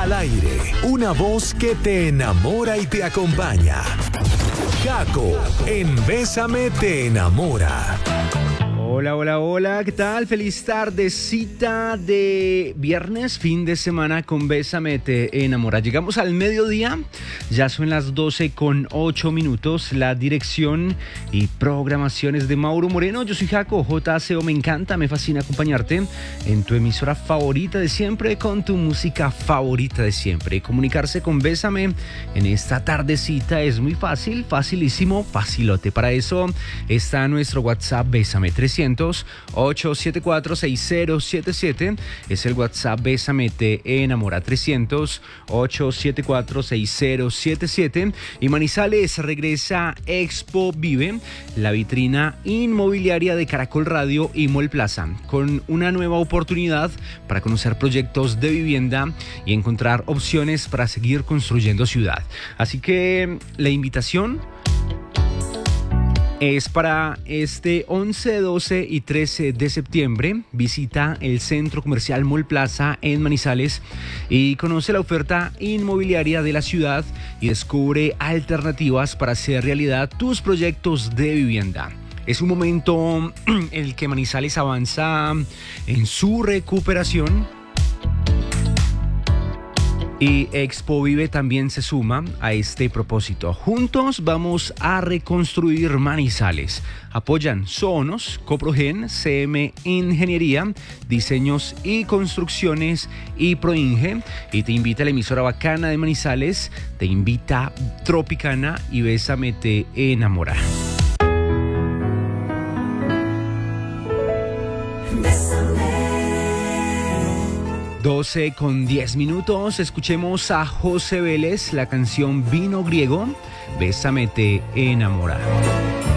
al aire, una voz que te enamora y te acompaña. Jaco, en Bésame te enamora. Hola, hola, hola, ¿qué tal? Feliz tardecita de viernes, fin de semana con Bésame te enamora. Llegamos al mediodía, ya son las 12:08. La dirección y programaciones de Mauro Moreno. Yo soy Jaco, JCO, me encanta, me fascina acompañarte en tu emisora favorita de siempre, con tu música favorita de siempre. Y comunicarse con Bésame en esta tardecita es muy fácil, facilísimo, facilote. Para eso está nuestro WhatsApp Bésame 300-874-6077. Es el WhatsApp Bésame te enamora, 300-874-6077. Y Manizales regresa Expo Vive, la vitrina inmobiliaria de Caracol Radio y Mall Plaza, con una nueva oportunidad para conocer proyectos de vivienda y encontrar opciones para seguir construyendo ciudad. Así que la invitación es para este 11, 12 y 13 de septiembre. Visita el Centro Comercial Mall Plaza en Manizales y conoce la oferta inmobiliaria de la ciudad y descubre alternativas para hacer realidad tus proyectos de vivienda. Es un momento en el que Manizales avanza en su recuperación. Y Expo Vive también se suma a este propósito. Juntos vamos a reconstruir Manizales. Apoyan Sonos, Coprogen, CM Ingeniería, Diseños y Construcciones y Proinge. Y te invita la emisora bacana de Manizales, te invita Tropicana y Bésame te enamora. 12:10. Escuchemos a José Vélez, la canción Vino Griego, Bésame te enamora.